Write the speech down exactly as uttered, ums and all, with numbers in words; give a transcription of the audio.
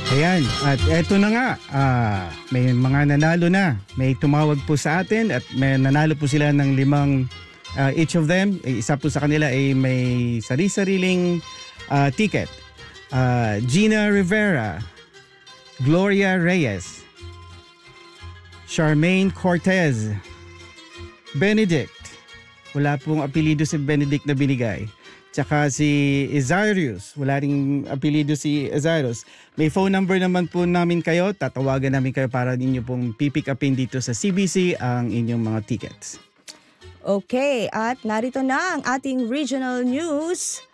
Ayan, at eto na nga, ah, may mga nanalo na. May tumawag po sa atin at may nanalo po sila ng limang, ah, each of them. Eh, Isa po sa kanila ay may sari-sariling ah, ticket. Ah, Gina Rivera, Gloria Reyes, Charmaine Cortez, Benedict. Wala pong apelido si Benedict na binigay. Tsaka si Izarius, wala ring apelido si Izarius. May phone number naman po namin kayo. Tatawagan namin kayo para ninyo pong pipick upin dito sa C B C ang inyong mga tickets. Okay, at narito na ang ating regional news.